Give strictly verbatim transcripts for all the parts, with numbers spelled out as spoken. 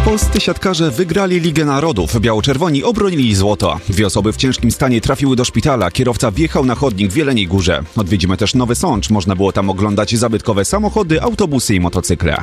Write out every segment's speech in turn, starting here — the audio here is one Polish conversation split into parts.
Polscy siatkarze wygrali Ligę Narodów. Biało-czerwoni obronili złoto. Dwie osoby w ciężkim stanie trafiły do szpitala. Kierowca wjechał na chodnik w Jeleniej Górze. Odwiedzimy też Nowy Sącz. Można było tam oglądać zabytkowe samochody, autobusy i motocykle.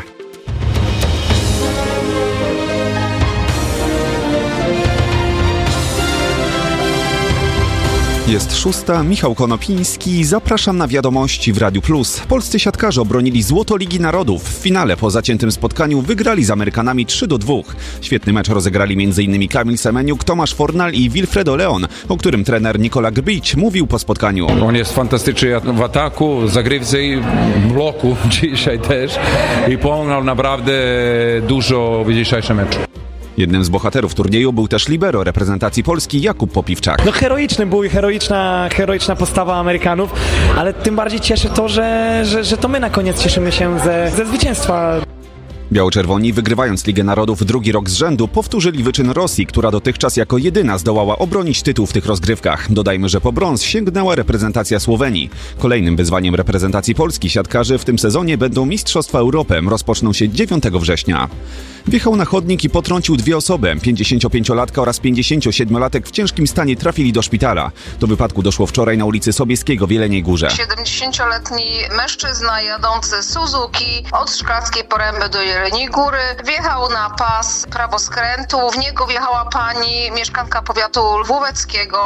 Jest szósta, Michał Konopiński. Zapraszam na wiadomości w Radiu Plus. Polscy siatkarze obronili złoto Ligi Narodów. W finale po zaciętym spotkaniu wygrali z Amerykanami trzy do dwóch. Świetny mecz rozegrali m.in. Kamil Semeniuk, Tomasz Fornal i Wilfredo Leon, o którym trener Nikola Grbić mówił po spotkaniu. On jest fantastyczny w ataku, zagrywce i bloku dzisiaj też i pomagał naprawdę dużo w dzisiejszym meczu. Jednym z bohaterów turnieju był też libero reprezentacji Polski Jakub Popiwczak. No heroiczny był i heroiczna, heroiczna postawa Amerykanów, ale tym bardziej cieszy to, że, że, że to my na koniec cieszymy się ze, ze zwycięstwa. Biało-czerwoni, wygrywając Ligę Narodów drugi rok z rzędu, powtórzyli wyczyn Rosji, która dotychczas jako jedyna zdołała obronić tytuł w tych rozgrywkach. Dodajmy, że po brąz sięgnęła reprezentacja Słowenii. Kolejnym wyzwaniem reprezentacji Polski siatkarzy w tym sezonie będą Mistrzostwa Europy. Rozpoczną się dziewiątego września. Wjechał na chodnik i potrącił dwie osoby. pięćdziesięciopięciolatka oraz pięćdziesięciosiedmiolatek w ciężkim stanie trafili do szpitala. Do wypadku doszło wczoraj na ulicy Sobieskiego w Jeleniej Górze. siedemdziesięcioletni mężczyzna jadący Suzuki od Szklarskiej Poręby do Jeleniej Góry wjechał na pas prawoskrętu. W niego wjechała pani mieszkanka powiatu lwóweckiego,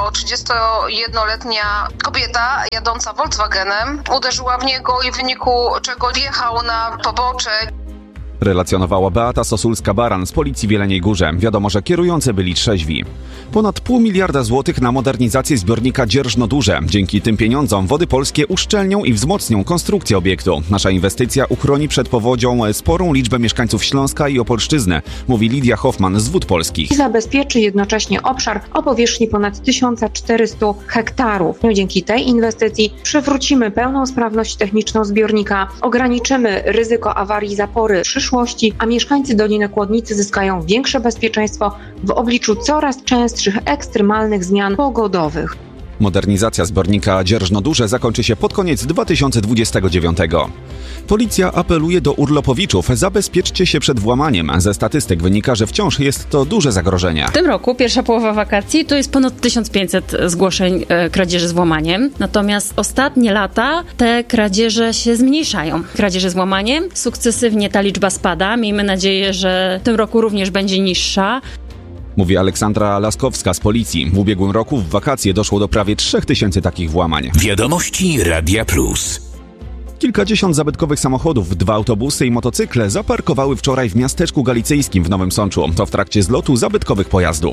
trzydziestojednoletnia kobieta jadąca Volkswagenem. Uderzyła w niego i w wyniku czego wjechał na pobocze. Relacjonowała Beata Sosulska-Baran z policji w Jeleniej Górze. Wiadomo, że kierujący byli trzeźwi. Ponad pół miliarda złotych na modernizację zbiornika Dzierżno-Duże. Dzięki tym pieniądzom Wody Polskie uszczelnią i wzmocnią konstrukcję obiektu. Nasza inwestycja uchroni przed powodzią sporą liczbę mieszkańców Śląska i Opolszczyzny, mówi Lidia Hoffman z Wód Polskich. I zabezpieczy jednocześnie obszar o powierzchni ponad tysiąc czterysta hektarów. Dzięki tej inwestycji przywrócimy pełną sprawność techniczną zbiornika, ograniczymy ryzyko awarii zapory przyszłości, a mieszkańcy Doliny Kłodnicy zyskają większe bezpieczeństwo w obliczu coraz częstszych ekstremalnych zmian pogodowych. Modernizacja zbiornika Dzierżno-Duże zakończy się pod koniec dwa tysiące dwudziestego dziewiątego. Policja apeluje do urlopowiczów: zabezpieczcie się przed włamaniem. Ze statystyk wynika, że wciąż jest to duże zagrożenie. W tym roku, pierwsza połowa wakacji, to jest ponad tysiąc pięćset zgłoszeń e, kradzieży z włamaniem. Natomiast ostatnie lata te kradzieże się zmniejszają. Kradzieże z włamaniem. Sukcesywnie ta liczba spada. Miejmy nadzieję, że w tym roku również będzie niższa. Mówi Aleksandra Laskowska z policji. W ubiegłym roku w wakacje doszło do prawie trzech tysięcy takich włamań. Wiadomości Radia Plus. Kilkadziesiąt zabytkowych samochodów, dwa autobusy i motocykle zaparkowały wczoraj w miasteczku galicyjskim w Nowym Sączu. To w trakcie zlotu zabytkowych pojazdów.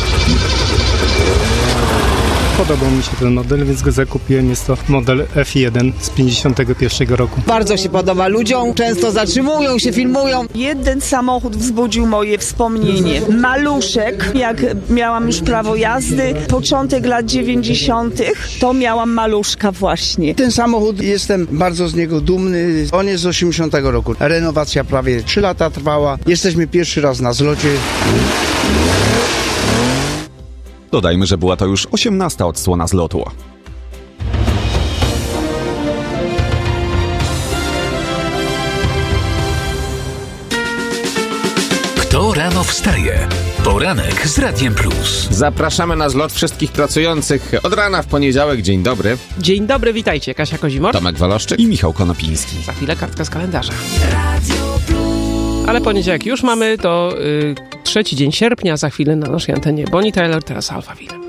Podobał mi się ten model, więc go zakupiłem. Jest to model F jeden z pięćdziesiątego pierwszego roku. Bardzo się podoba ludziom, często zatrzymują się, filmują. Jeden samochód wzbudził moje wspomnienie. Maluszek, jak miałam już prawo jazdy, początek lat dziewięćdziesiątych, to miałam maluszka właśnie. Ten samochód, jestem bardzo z niego dumny. On jest z osiemdziesiątego roku. Renowacja prawie trzy lata trwała. Jesteśmy pierwszy raz na zlocie. Dodajmy, że była to już osiemnasta odsłona zlotu. Kto rano wstaje? Poranek z Radiem Plus. Zapraszamy na zlot wszystkich pracujących od rana w poniedziałek. Dzień dobry. Dzień dobry, witajcie. Kasia Kozimor, Tomek Waloszczyk i Michał Konopiński. Za chwilę kartka z kalendarza. Ale poniedziałek już mamy, to yy, trzeci dzień sierpnia, za chwilę na naszej antenie Bonnie Tyler, teraz Alphaville.